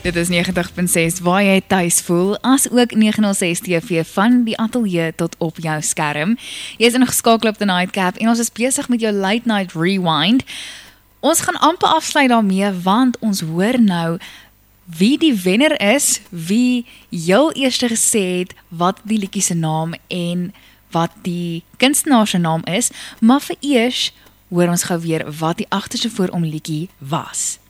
Dit is 90.6 waar jy tuis voel, as ook 906 TV van die ateljee tot op jou skerm. Jy is ingeskakel op The Nightcap en ons is besig met jou Late Night Rewind. Ons gaan amper afsluit daarmee, want ons hoor nou wie die wenner is, wie heel eerste gesê het wat die liedjie se naam en wat die kunstenaar se naam is, maar vir eers hoor ons gou weer wat die agterste voor om liedjie was.